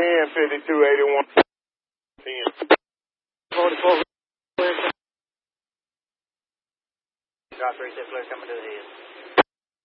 105281. 10. 44. Drop 3 coming to the head.